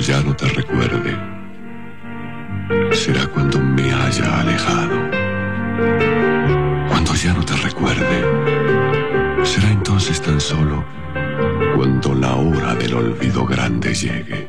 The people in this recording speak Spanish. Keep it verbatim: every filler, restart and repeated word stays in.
ya no te recuerde. Será cuando me haya alejado. Cuando ya no te recuerde. Será entonces tan solo cuando la hora del olvido grande llegue.